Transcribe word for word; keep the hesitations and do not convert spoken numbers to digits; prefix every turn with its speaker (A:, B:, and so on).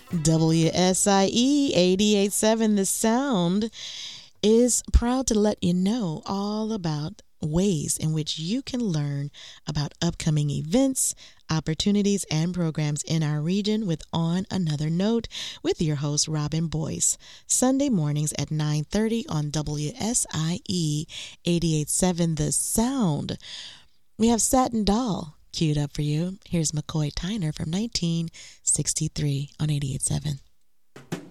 A: W S I E eighty-eight point seven The Sound is proud to let you know all about ways in which you can learn about upcoming events, opportunities, and programs in our region with On Another Note with your host, Robin Boyce, Sunday mornings at nine thirty on W S I E eighty-eight point seven The Sound. We have Satin Doll queued up for you. Here's McCoy Tyner from nineteen sixty-three on eighty-eight point seven.